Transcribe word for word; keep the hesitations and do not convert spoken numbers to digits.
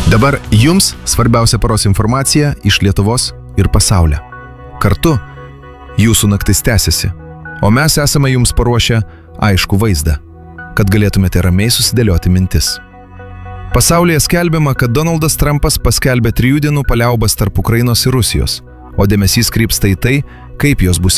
Dabar jums svarbiausia paros informacija iš Lietuvos ir pasaulio. Kartu jūsų naktis tęsiasi, o mes esame jums paruošę aišku vaizdą, kad galėtumėte ramiai susidėlioti mintis. Pasaulyje skelbiama, kad Donaldas Trumpas paskelbė trijų dienų paliaubas tarp Ukrainos ir Rusijos, o dėmesys krypsta į tai, kaip jos bus